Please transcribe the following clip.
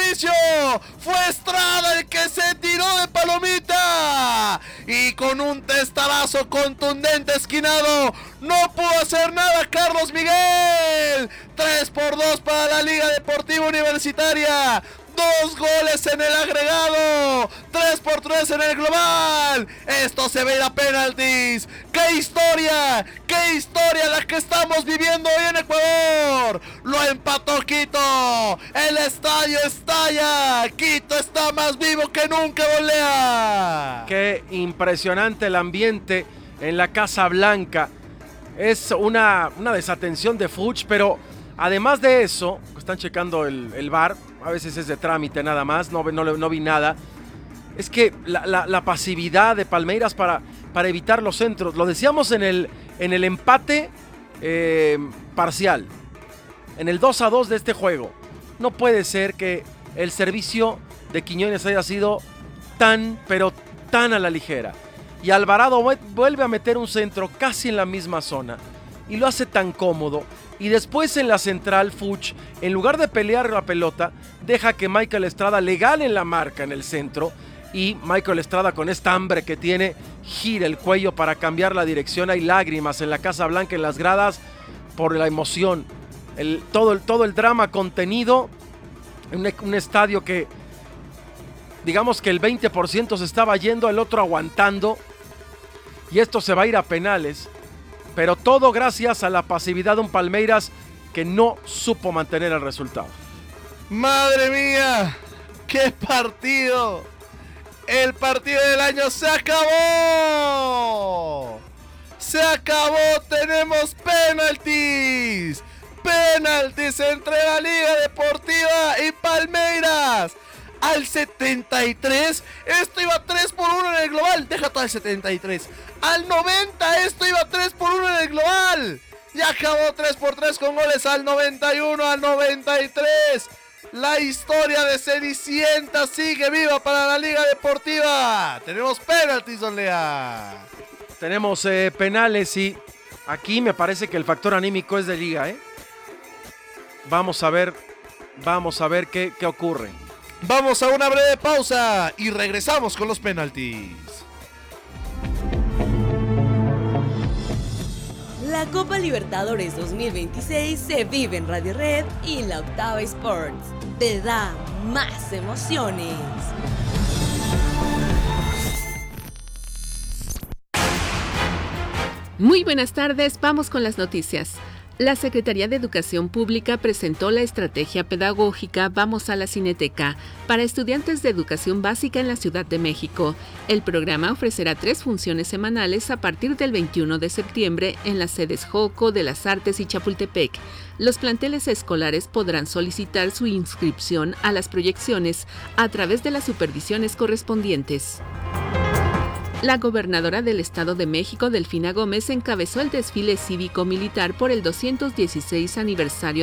inicio. Fue Estrada el que se tiró de palomita. Y con un testarazo contundente esquinado, no pudo hacer nada Carlos Miguel. 3-2 para la Liga Deportiva Universitaria. 2 goles en el agregado, 3-3 en el global. Esto se va a ir a penaltis. ¡Qué historia la que estamos viviendo hoy en Ecuador! Lo empató Quito. El estadio estalla. Quito está más vivo que nunca, golea. Qué impresionante el ambiente en la Casa Blanca. Es una desatención de Fuchs, pero además de eso, están checando el VAR. A veces es de trámite nada más, no vi nada. Es que la pasividad de Palmeiras para evitar los centros. Lo decíamos en el empate parcial. En el 2-2 de este juego. No puede ser que el servicio de Quiñones haya sido pero tan a la ligera. Y Alvarado vuelve a meter un centro casi en la misma zona. Y lo hace tan cómodo. Y después en la central, Fuchs, en lugar de pelear la pelota, deja que Michael Estrada le gane la marca en el centro. Y Michael Estrada, con esta hambre que tiene, gira el cuello para cambiar la dirección. Hay lágrimas en la Casa Blanca, en las gradas, por la emoción. Todo el drama contenido en un estadio que, digamos que el 20% se estaba yendo, el otro aguantando. Y esto se va a ir a penales. Pero todo gracias a la pasividad de un Palmeiras que no supo mantener el resultado. ¡Madre mía! ¡Qué partido! El partido del año se acabó. ¡Se acabó! ¡Tenemos penaltis! ¡Penaltis entre la Liga Deportiva y Palmeiras! Al 73, esto iba 3-1 en el global. Deja todo el 73. Al 90, esto iba 3-1 en el global. Ya acabó 3-3 con goles al 91, al 93. La historia de Cenicienta sigue viva para la Liga Deportiva. Tenemos penaltis, don Lea. Tenemos penales y aquí me parece que el factor anímico es de Liga, ¿eh? Vamos a ver qué ocurre. Vamos a una breve pausa y regresamos con los penaltis. La Copa Libertadores 2026 se vive en Radio Red y la Octava Sports. Te da más emociones. Muy buenas tardes, vamos con las noticias. La Secretaría de Educación Pública presentó la estrategia pedagógica Vamos a la Cineteca para estudiantes de educación básica en la Ciudad de México. El programa ofrecerá 3 funciones semanales a partir del 21 de septiembre en las sedes Joco, de las Artes y Chapultepec. Los planteles escolares podrán solicitar su inscripción a las proyecciones a través de las supervisiones correspondientes. La gobernadora del Estado de México, Delfina Gómez, encabezó el desfile cívico-militar por el 216 aniversario